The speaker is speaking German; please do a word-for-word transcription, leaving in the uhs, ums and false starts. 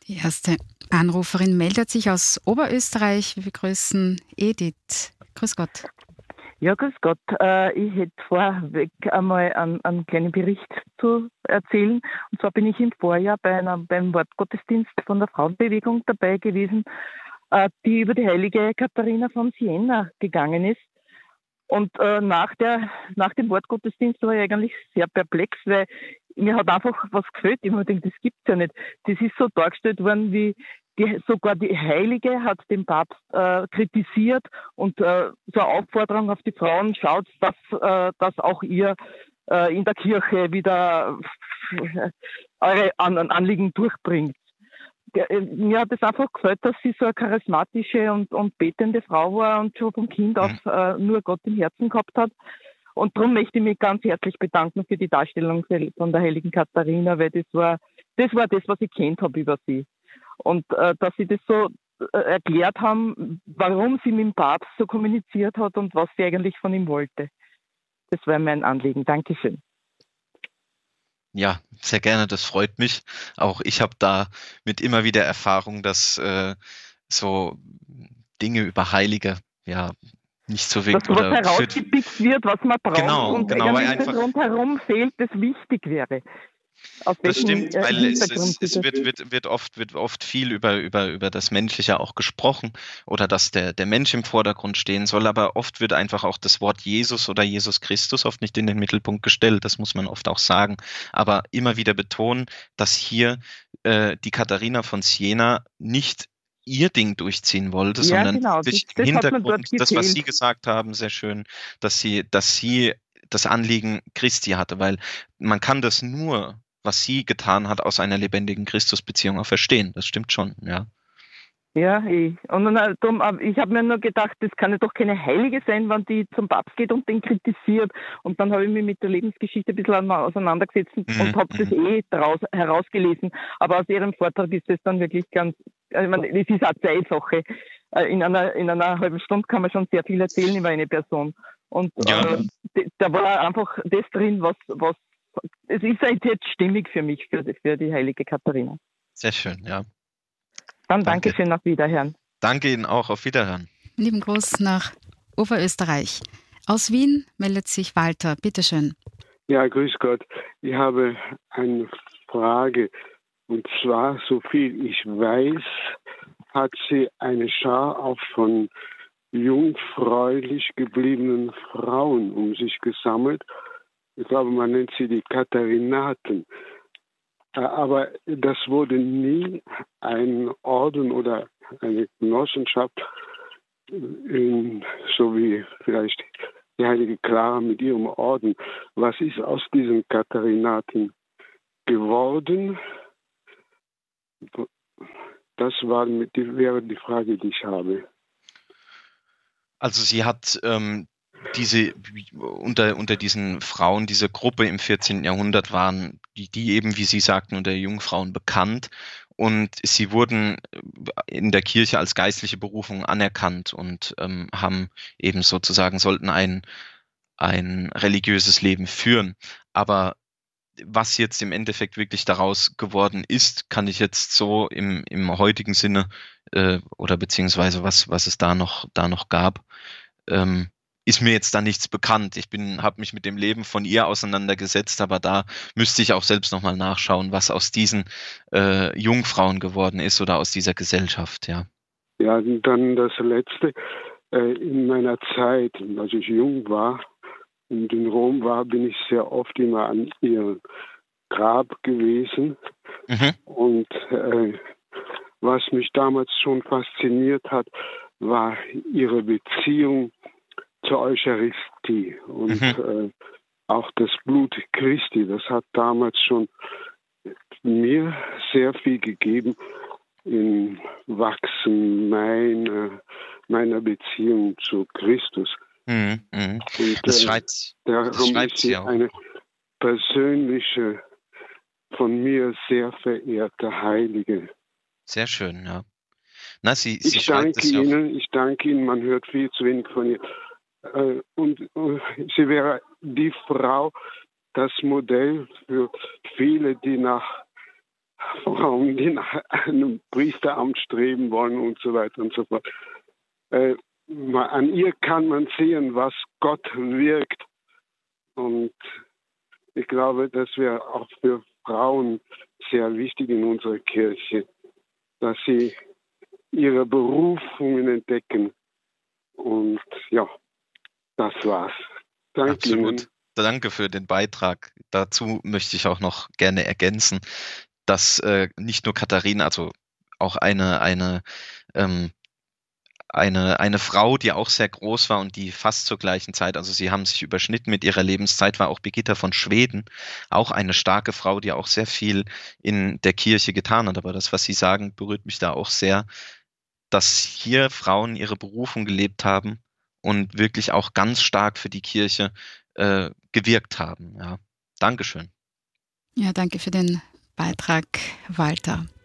Die erste Anruferin meldet sich aus Oberösterreich. Wir begrüßen Edith. Grüß Gott. Ja, grüß Gott. Äh, ich hätte vorweg einmal einen, einen kleinen Bericht zu erzählen. Und zwar bin ich im Vorjahr bei einer, beim Wortgottesdienst von der Frauenbewegung dabei gewesen, äh, die über die heilige Katharina von Siena gegangen ist. Und äh, nach, der, nach dem Wortgottesdienst war ich eigentlich sehr perplex, weil mir hat einfach was gefällt. Ich habe mir gedacht, das gibt's ja nicht. Das ist so dargestellt worden, wie die, sogar die Heilige hat den Papst äh, kritisiert und äh, so eine Aufforderung auf die Frauen, schaut, dass, äh, dass auch ihr äh, in der Kirche wieder äh, eure An- Anliegen durchbringt. Ja, mir hat es einfach gefällt, dass sie so eine charismatische und, und betende Frau war und schon vom Kind auf äh, nur Gott im Herzen gehabt hat. Und darum möchte ich mich ganz herzlich bedanken für die Darstellung von der heiligen Katharina, weil das war das, war das was ich kennt habe über sie. Und äh, dass sie das so äh, erklärt haben, warum sie mit dem Papst so kommuniziert hat und was sie eigentlich von ihm wollte. Das war mein Anliegen. Dankeschön. Ja, sehr gerne, das freut mich. Auch ich habe da mit immer wieder Erfahrung, dass äh, so Dinge über Heilige ja nicht so wichtig dass was herausgepickt wird, was man braucht genau, und genau, eigentlich einfach, das rundherum fehlt, das wichtig wäre. Auf das stimmt, äh, weil es, es, es wird, wird, wird, oft, wird oft viel über, über, über das Menschliche auch gesprochen oder dass der, der Mensch im Vordergrund stehen soll, aber oft wird einfach auch das Wort Jesus oder Jesus Christus oft nicht in den Mittelpunkt gestellt, das muss man oft auch sagen, aber immer wieder betonen, dass hier äh, die Katharina von Siena nicht ihr Ding durchziehen wollte, ja, sondern genau. sich das, im das Hintergrund, das, was Sie gesagt haben, sehr schön, dass sie, dass sie das Anliegen Christi hatte, weil man kann das nur, was sie getan hat, aus einer lebendigen Christusbeziehung auch verstehen. Das stimmt schon, ja. Ja, ich. Und dann, darum, ich habe mir nur gedacht, das kann ja doch keine Heilige sein, wenn die zum Papst geht und den kritisiert. Und dann habe ich mich mit der Lebensgeschichte ein bisschen auseinandergesetzt und Mhm. habe das eh daraus herausgelesen. Aber aus ihrem Vortrag ist das dann wirklich ganz, ich meine, es ist eine Zeitsache. In einer, in einer halben Stunde kann man schon sehr viel erzählen über eine Person. Und Ja. äh, da war einfach das drin, was, was es ist jetzt stimmig für mich, für, für die heilige Katharina. Sehr schön, ja. Dann danke schön, auf Wiederhören. Danke Ihnen auch, auf Wiederhören. Lieben Gruß nach Oberösterreich. Aus Wien meldet sich Walter, bitteschön. Ja, grüß Gott. Ich habe eine Frage. Und zwar, so viel ich weiß, hat sie eine Schar auch von jungfräulich gebliebenen Frauen um sich gesammelt. Ich glaube, man nennt sie die Katharinaten. Aber das wurde nie ein Orden oder eine Genossenschaft, in, so wie vielleicht die heilige Clara mit ihrem Orden. Was ist aus diesen Katharinaten geworden? Das war die, wäre die Frage, die ich habe. Also sie hat ähm, diese unter unter diesen Frauen, diese Gruppe im vierzehnten Jahrhundert waren die, die eben, wie Sie sagten, unter Jungfrauen bekannt und sie wurden in der Kirche als geistliche Berufung anerkannt und ähm, haben eben sozusagen sollten ein ein religiöses Leben führen. Aber was jetzt im Endeffekt wirklich daraus geworden ist, kann ich jetzt so im im heutigen Sinne äh, oder beziehungsweise was was es da noch da noch gab, ähm, ist mir jetzt da nichts bekannt. Ich bin, habe mich mit dem Leben von ihr auseinandergesetzt, aber da müsste ich auch selbst nochmal nachschauen, was aus diesen äh, Jungfrauen geworden ist oder aus dieser Gesellschaft, ja. Ja, dann das Letzte. Äh, in meiner Zeit, als ich jung war und in Rom war, bin ich sehr oft immer an ihrem Grab gewesen. Mhm. Und äh, was mich damals schon fasziniert hat, war ihre Beziehung zur Eucharistie und mhm. äh, auch das Blut Christi. Das hat damals schon mir sehr viel gegeben im Wachsen meiner, meiner Beziehung zu Christus. Mhm. Mhm. Und das äh, schreibt, darum das schreibt ist sie sie auch. eine persönliche, von mir sehr verehrte Heilige. Sehr schön, ja. Na, sie, sie ich danke es Ihnen, ja ich danke Ihnen, man hört viel zu wenig von ihr. Und sie wäre die Frau, das Modell für viele, die nach Frauen, die nach einem Priesteramt streben wollen und so weiter und so fort. Äh, an ihr kann man sehen, was Gott wirkt. Und ich glaube, das wäre auch für Frauen sehr wichtig in unserer Kirche, dass sie ihre Berufungen entdecken. Und ja, das war's. Danke Absolut. Ihnen. Danke für den Beitrag. Dazu möchte ich auch noch gerne ergänzen, dass äh, nicht nur Katharina, also auch eine, eine, ähm, eine, eine Frau, die auch sehr groß war und die fast zur gleichen Zeit, also sie haben sich überschnitten mit ihrer Lebenszeit, war auch Birgitta von Schweden, auch eine starke Frau, die auch sehr viel in der Kirche getan hat. Aber das, was Sie sagen, berührt mich da auch sehr, dass hier Frauen ihre Berufung gelebt haben und wirklich auch ganz stark für die Kirche äh, gewirkt haben. Ja. Dankeschön. Ja, danke für den Beitrag, Walter.